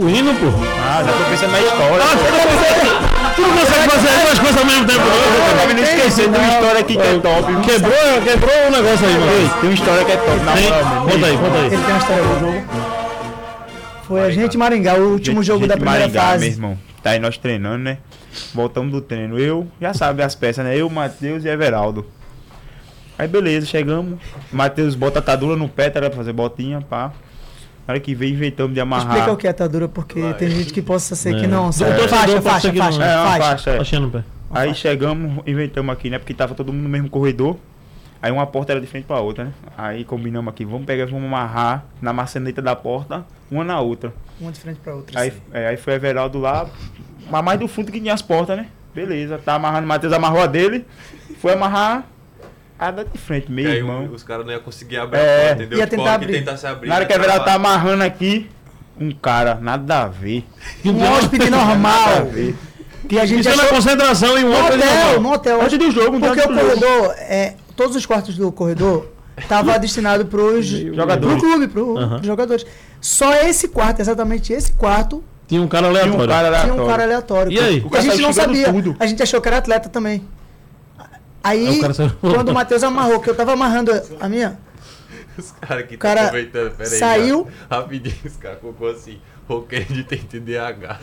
O hino, pô. Ah, já tô pensando na história. Tu não consegue fazer duas coisas ao mesmo tempo. Eu não esquecer de uma história aqui que é top. Quebrou o negócio aí, mano. Tem uma história que é top. Na moral, Conta aí. Ele tem uma história do jogo. Foi a gente em Maringá, o último jogo da primeira Maringá, fase. meu irmão. Tá aí nós treinando, né? Voltamos do treino. Eu, já sabe as peças, né? Eu, Matheus e Everaldo. Aí beleza, chegamos. Matheus bota a atadura no pé, tá pra fazer botinha, pá. Na hora que veio, inventamos de amarrar. Explica o que é atadura, porque tem gente que possa ser que não sabe. Doutor, Faixa. É uma faixa, é. Faixinha no pé. Aí chegamos, inventamos aqui, né? Porque tava todo mundo no mesmo corredor. Aí uma porta era de frente pra outra, né? Aí combinamos aqui, vamos amarrar na maçaneta da porta, uma na outra. Uma de frente pra outra. Aí, aí foi o Everaldo lá, mas mais do fundo que tinha as portas, né? Beleza, tá amarrando, o Matheus amarrou a dele, foi amarrar a da de frente, meu irmão. Os caras não iam conseguir abrir a porta, entendeu? Ia tentar abrir. Tentasse abrir. Na hora que o Everaldo tá amarrando aqui, um cara, nada a ver. Um hóspede normal. Que a gente Isso é na achou... concentração em um No hotel. Antes do jogo, Porque o corredor, todos os quartos do corredor estavam destinados para os Jogadores. pro clube, pros jogadores. Só esse quarto, exatamente esse quarto, Tinha um cara aleatório. tinha um cara aleatório. E aí? A gente não sabia. Tudo. A gente achou que era atleta também. Aí Aí, o cara saiu. quando o Matheus amarrou, que eu tava amarrando a minha, Os caras que O cara estão aproveitando, peraí. saiu. Rapidinho, os caras colocou assim, roqueiro de TDAH.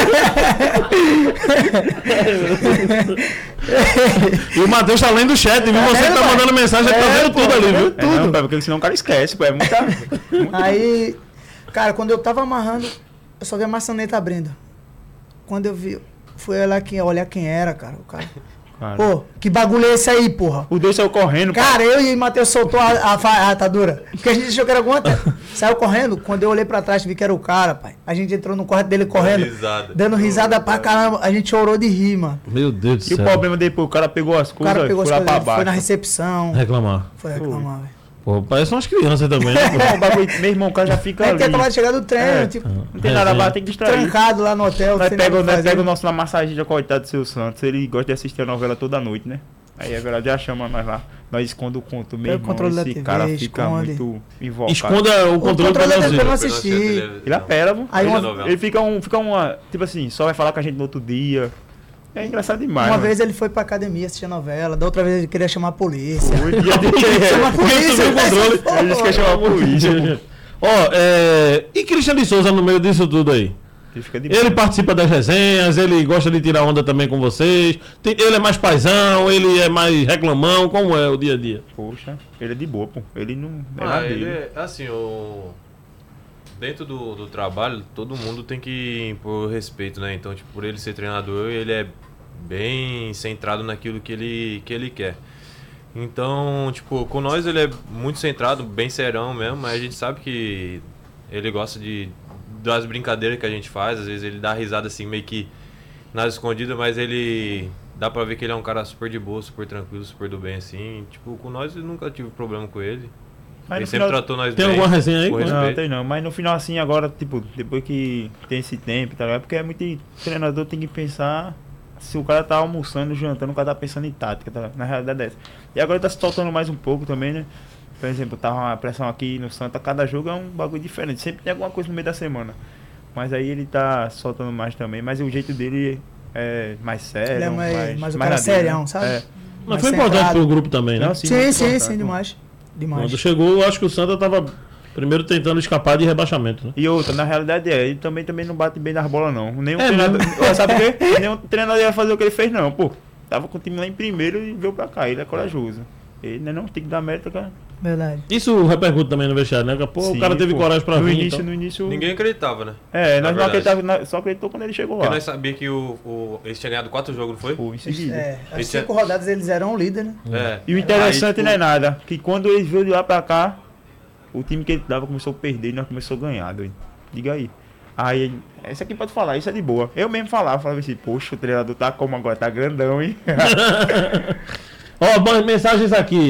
E o Matheus tá lendo o chat, viu? Você que tá pai. mandando mensagem, ele tá vendo tudo ali, viu? Tudo, porque senão o cara esquece, pô, é muita... Aí, cara, quando eu tava amarrando, eu só vi a maçaneta abrindo. Quando eu vi, fui olhar quem era, cara, o cara. Cara. Pô, que bagulho é esse aí, porra? Os dois saiu correndo, pô. Cara, eu e o Matheus soltou a atadura. Porque a gente achou que era alguma coisa. Saiu correndo. Quando eu olhei pra trás, vi que era o cara, pai. A gente entrou no quarto dele correndo. Dando risada pra caramba. A gente chorou de rir, mano. Meu Deus do E o céu. problema depois, o cara pegou as O coisas cara pegou e as foi lá pra coisas, baixo. foi na recepção. Reclamar. Foi reclamar, velho. Pô, parece umas crianças também, né? Não, o bagulho, meu irmão, o cara já fica A gente ali. tinha acabado de chegar do treino, tipo, Não tem nada lá, tem que distrair. trancado lá no hotel. Nós sem nada pega, pra fazer. o nosso na massagem, coitado do seu Santos. Ele gosta de assistir a novela toda noite, né? Aí a verdade já chama nós lá. Nós esconde o conto, meu Pega o irmão. controle da Esse TV, cara fica esconde. muito invocado. Esconda o controle pra controle não é pra não assistir. assistir. Ele apela, pô. Aí Ele fica uma... Tipo assim, só vai falar com a gente no outro dia. É engraçado demais. Uma mano. vez ele foi pra academia assistir a novela, da outra vez ele queria chamar a polícia. Foi dia de... Chama a polícia, o controle. essa Ele disse que ia chamar a polícia. Ó, e Cristiano de Souza no meio disso tudo aí? Ele fica de Ele participa das resenhas, ele gosta de tirar onda também com vocês. Ele é mais paizão, ele é mais reclamão, como é o dia a dia? Poxa, ele é de boa, pô. Ele não é nada Ele dele. é assim, dentro do trabalho, todo mundo tem que impor respeito, né? Então, tipo, por ele ser treinador, ele é bem centrado naquilo que ele quer. Então, tipo, com nós ele é muito centrado, bem serão mesmo, mas a gente sabe que ele gosta das brincadeiras que a gente faz, às vezes ele dá risada assim, meio que nas escondidas, mas ele... Dá pra ver que ele é um cara super de boa, super tranquilo, super do bem, assim. Tipo, com nós eu nunca tive problema com ele. Mas Ele no sempre final- tratou nós Tem bem. alguma resenha aí? com Não, respeito. tem não. Mas no final, assim, agora, tipo, depois que tem esse tempo, tá ligado? Porque é muito... O treinador tem que pensar... Se o cara tá almoçando, jantando, o cara tá pensando em tática, tá? Na realidade é essa. E agora ele tá se soltando mais um pouco também, né? Por exemplo, tava uma pressão aqui no Santa, cada jogo é um bagulho diferente. Sempre tem alguma coisa no meio da semana. Mas aí ele tá soltando mais também. Mas o jeito dele é mais sério. Ele é mais o mais cara na dele, serião, né? sabe? É. Mas foi importante pro grupo também, né? Não, Sim, muito sim, importante, sim, pô. demais. Demais. Quando chegou, eu acho que o Santa tava primeiro tentando escapar de rebaixamento, né? E outra, na realidade ele também não bate bem nas bolas, não. Nenhum É treinador. Sabe por quê? Nenhum treinador ia fazer o que ele fez, não, pô. Tava com o time lá em primeiro e veio pra cá. Ele é corajoso. Ele não tem que dar mérito, cara. Verdade. Isso repercute também no vestiário, né? Pô, o Sim, cara teve pô. coragem pra no vir. início, então. No início. Ninguém acreditava, né? É, nós Na não verdade. acreditava, só acreditou quando ele chegou Porque lá. nós sabíamos que eles tinham ganhado 4 jogos, não foi? Pô, em seguida. As Esse é- 5 rodadas eles eram líder, né? É. E o interessante Aí, tipo, não é nada, que quando ele veio de lá pra cá, o time que ele dava começou a perder e nós começamos a ganhar, doido. Diga aí. Aí, esse aqui pode falar, isso é de boa. Eu mesmo falava assim, poxa, o treinador tá como agora? Tá grandão, hein? Ó, mensagens aqui.